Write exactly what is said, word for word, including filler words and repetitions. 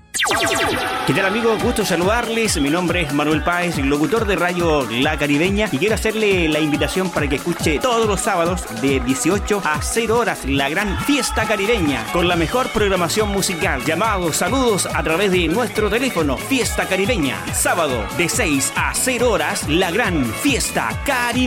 ¿Qué tal, amigos? Gusto saludarles. Mi nombre es Manuel Páez, locutor de Radio La Caribeña, y quiero hacerle la invitación para que escuche todos los sábados de dieciocho a cero horas la gran fiesta caribeña con la mejor programación musical. Llamados, saludos a través de nuestro teléfono. Fiesta Caribeña, sábado de seis a cero horas la gran fiesta caribeña.